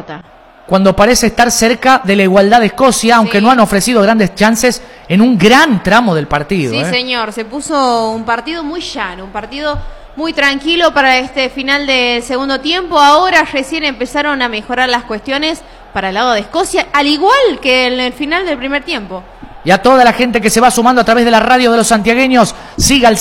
pelota. Cuando parece estar cerca de la igualdad de Escocia, aunque no han ofrecido grandes chances en un gran tramo del partido. Sí, señor, se puso un partido muy llano, un partido muy tranquilo para este final del segundo tiempo. Ahora recién empezaron a mejorar las cuestiones para el lado de Escocia, al igual que en el final del primer tiempo. Y a toda la gente que se va sumando a través de la radio de los santiagueños, siga al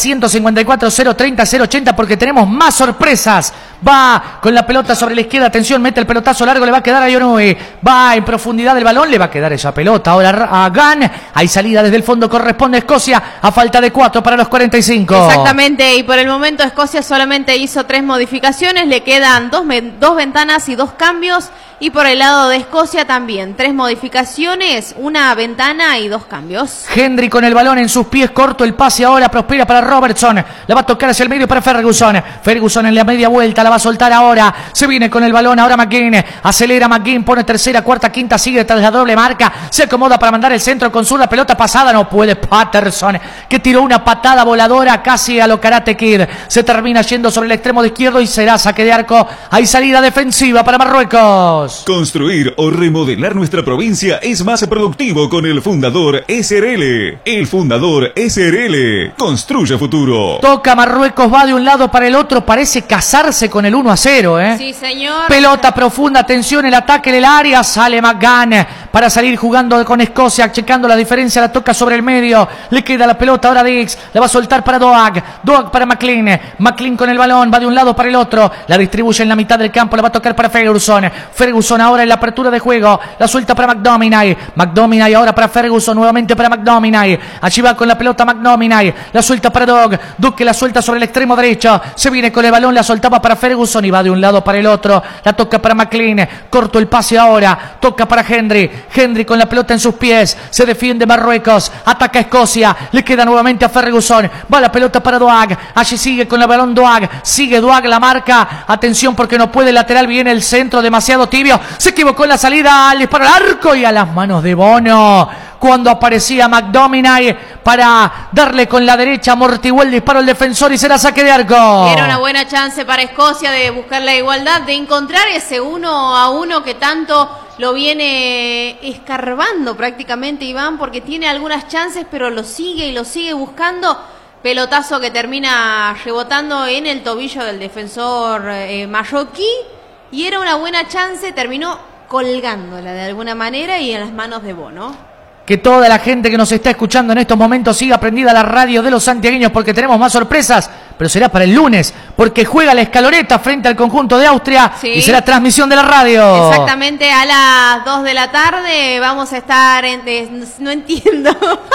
154-030-080 porque tenemos más sorpresas. Va con la pelota sobre la izquierda, atención, mete el pelotazo largo, le va a quedar a Ionue. Va en profundidad del balón, le va a quedar esa pelota. Ahora a Gan, hay salida desde el fondo, corresponde a Escocia a falta de 4 para los 45. Exactamente, y por el momento Escocia solamente hizo 3 modificaciones, le quedan dos ventanas y 2 cambios. Y por el lado de Escocia también, 3 modificaciones, 1 ventana y 2 cambios. Henry con el balón en sus pies, corto el pase ahora, prospera para Robertson. La va a tocar hacia el medio para Ferguson. Ferguson en la media vuelta, la va a soltar ahora. Se viene con el balón ahora McGinn. Acelera McGinn, pone tercera, cuarta, quinta, sigue tras la doble marca. Se acomoda para mandar el centro con zurda, pelota pasada, no puede Patterson, que tiró una patada voladora casi a lo Karate Kid. Se termina yendo sobre el extremo de izquierdo y será saque de arco. Hay salida defensiva para Marruecos. Construir o remodelar nuestra provincia es más productivo con el Fundador SRL. El Fundador SRL construye futuro. Toca Marruecos, va de un lado para el otro, parece casarse con el 1-0, Sí, señor. Pelota profunda, atención, el ataque en el área, sale McGann para salir jugando con Escocia, checando la diferencia, la toca sobre el medio, le queda la pelota ahora a Dix, la va a soltar para Doag para McLean, McLean con el balón, va de un lado para el otro, la distribuye en la mitad del campo, la va a tocar para Ferguson ahora en la apertura de juego, la suelta para McDominay ahora para Ferguson, nuevamente para McDominay, allí va con la pelota McDominay, la suelta para Doug que la suelta sobre el extremo derecho, se viene con el balón, la soltaba para Ferguson y va de un lado para el otro, la toca para McLean, corto el pase ahora, toca para Henry con la pelota en sus pies, se defiende Marruecos, ataca Escocia, le queda nuevamente a Ferguson, va la pelota para Doag, allí sigue con el balón sigue Doag, la marca, atención porque no puede, lateral, viene el centro, demasiado tibio, se equivocó en la salida, al disparo al arco y a las manos de Bono. Cuando aparecía McDominay para darle con la derecha, amortiguó el disparo el defensor y será saque de arco. Era una buena chance para Escocia de buscar la igualdad, de encontrar ese 1-1 que tanto lo viene escarbando prácticamente Iván, porque tiene algunas chances, pero lo sigue buscando. Pelotazo que termina rebotando en el tobillo del defensor marroquí. Y era una buena chance, terminó colgándola de alguna manera y en las manos de Bono. Que toda la gente que nos está escuchando en estos momentos siga prendida a la radio de los santiagueños porque tenemos más sorpresas, pero será para el lunes, porque juega la Escaloneta frente al conjunto de Austria y será transmisión de la radio. Exactamente, a las 2 de la tarde vamos a estar, no entiendo,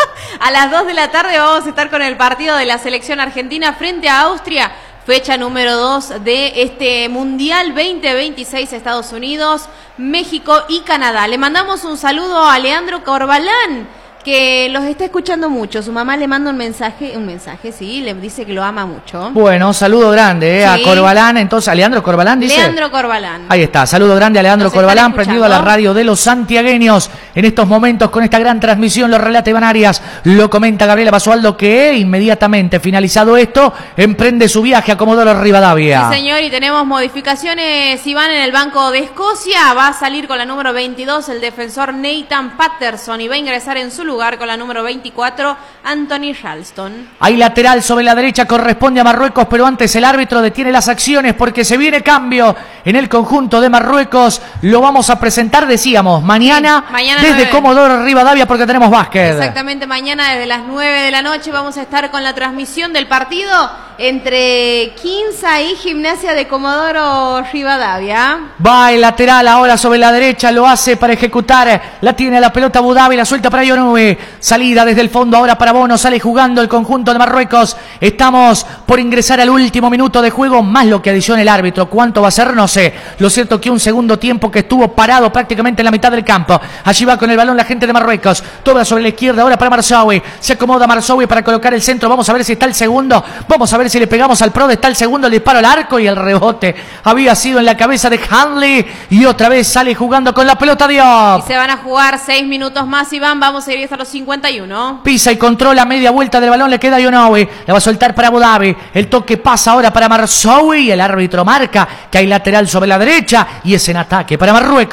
a las 2 de la tarde vamos a estar con el partido de la selección argentina frente a Austria. Fecha número 2 de este Mundial 2026, Estados Unidos, México y Canadá. Le mandamos un saludo a Leandro Corbalán, que los está escuchando mucho. Su mamá le manda un mensaje, sí, le dice que lo ama mucho. Bueno, saludo grande a Corbalán, entonces, ¿a Leandro Corbalán dice? Leandro Corbalán. Ahí está, saludo grande a Leandro Corbalán, prendido a la radio de los santiagueños. En estos momentos, con esta gran transmisión, lo relata Iván Arias, lo comenta Gabriela Basualdo, que inmediatamente finalizado esto, emprende su viaje a Comodoro Rivadavia. Sí, señor, y tenemos modificaciones, Iván, en el banco de Escocia. Va a salir con la número 22 el defensor Nathan Patterson y va a ingresar en su lugar con la número 24, Anthony Ralston. Hay lateral sobre la derecha, corresponde a Marruecos, pero antes el árbitro detiene las acciones porque se viene cambio en el conjunto de Marruecos. Lo vamos a presentar, decíamos, mañana desde 9. Comodoro Rivadavia porque tenemos básquet. Exactamente, mañana desde las 9 de la noche vamos a estar con la transmisión del partido entre Quinza y Gimnasia de Comodoro Rivadavia. Va el lateral ahora sobre la derecha, lo hace para ejecutar, la tiene la pelota Abu Dhabi, la suelta para Ionue. Salida desde el fondo ahora para Bono, sale jugando el conjunto de Marruecos. Estamos por ingresar al último minuto de juego, más lo que adiciona el árbitro. ¿Cuánto va a ser? No sé. Lo cierto que un segundo tiempo que estuvo parado prácticamente en la mitad del campo. Allí va con el balón la gente de Marruecos. Toda sobre la izquierda ahora para Marzoui. Se acomoda Marzoui para colocar el centro. Vamos a ver si está el segundo. Vamos a ver si le pegamos al Prode. Está el segundo, el disparo al arco y el rebote había sido en la cabeza de Hanley. Y otra vez sale jugando con la pelota Diop. Y se van a jugar 6 minutos más, Iván. Vamos a ir hasta los 51. Pisa y controla media vuelta del balón, le queda a Ionue, la va a soltar para Abu Dhabi, el toque pasa ahora para Marzoui y el árbitro marca que hay lateral sobre la derecha y es en ataque para Marruecos.